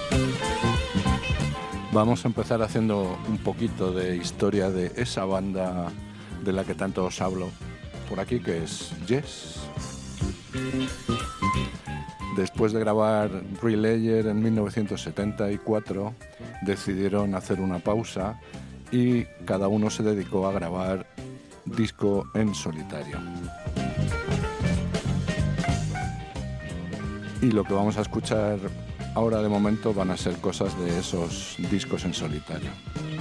Vamos a empezar haciendo un poquito de historia de esa banda de la que tanto os hablo por aquí, que es Yes. Después de grabar Relayer en 1974, decidieron hacer una pausa y cada uno se dedicó a grabar disco en solitario. Y lo que vamos a escuchar ahora de momento van a ser cosas de esos discos en solitario.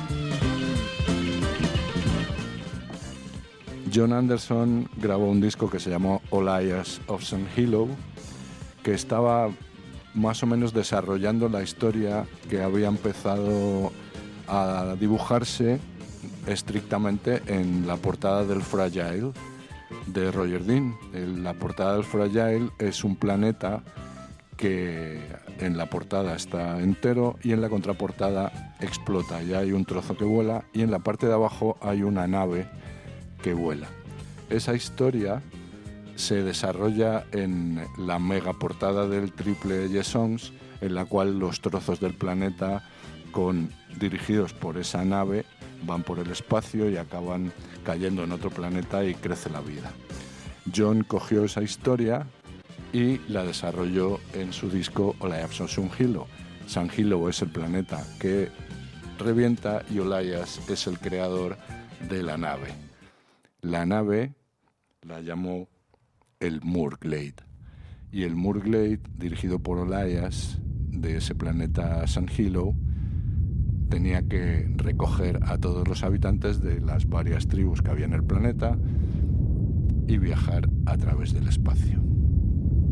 Jon Anderson grabó un disco que se llamó All Eyes of St. Hilo, que estaba más o menos desarrollando la historia que había empezado a dibujarse estrictamente en la portada del Fragile de Roger Dean. La portada del Fragile es un planeta que en la portada está entero y en la contraportada explota. Ya hay un trozo que vuela y en la parte de abajo hay una nave que vuela. Esa historia se desarrolla en la mega portada del triple Yes Songs, en la cual los trozos del planeta dirigidos por esa nave van por el espacio y acaban cayendo en otro planeta y crece la vida. Jon cogió esa historia y la desarrolló en su disco Olayas of St. Hilo. St. Hilo es el planeta que revienta y Olayas es el creador de la nave. La nave la llamó el Moorglade, y el Moorglade, dirigido por Olayas de ese planeta St. Hilo, tenía que recoger a todos los habitantes de las varias tribus que había en el planeta y viajar a través del espacio.